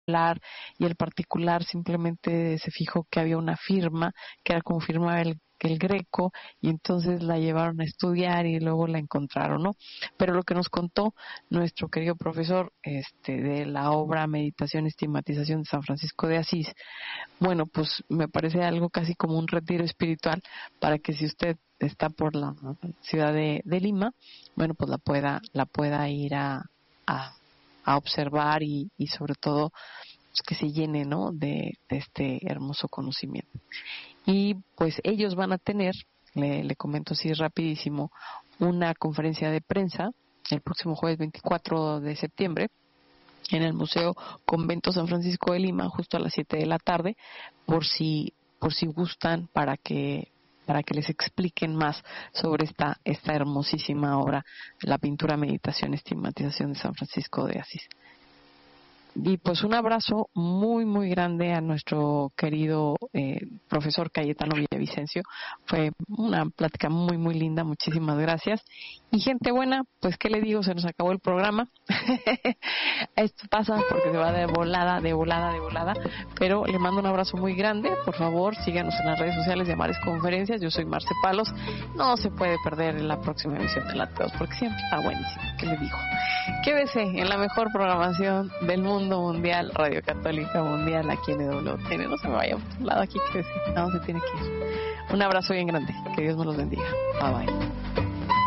y el particular simplemente se fijó que había una firma que era como firmaba el Greco, y entonces la llevaron a estudiar y luego la encontraron, ¿no? Pero lo que nos contó nuestro querido profesor de la obra Meditación y Estigmatización de San Francisco de Asís, bueno, pues me parece algo casi como un retiro espiritual para que si usted está por la ciudad de Lima, bueno, pues la pueda ir a observar y sobre todo pues, que se llene, ¿no? de este hermoso conocimiento. Y pues ellos van a tener, le comento así rapidísimo, una conferencia de prensa el próximo jueves 24 de septiembre en el Museo Convento San Francisco de Lima, justo a las 7 de la tarde, por si gustan, para que les expliquen más sobre esta hermosísima obra, la pintura Meditación y Estigmatización de San Francisco de Asís. Y pues un abrazo muy muy grande a nuestro querido profesor Cayetano Villavicencio. Fue una plática muy muy linda, muchísimas gracias. Y gente buena, pues qué le digo, se nos acabó el programa. Esto pasa porque se va de volada, pero le mando un abrazo muy grande. Por favor, síganos en las redes sociales de Amares Conferencias. Yo soy Marce Palos. No se puede perder la próxima emisión de Látigos porque siempre está buenísimo. ¿Qué le digo? Quédese en la mejor programación del mundo mundial, Radio Católica Mundial, aquí en EWTN. No se me vaya a otro lado, aquí quédese, no se tiene que ir. Un abrazo bien grande, que Dios me los bendiga. Bye bye.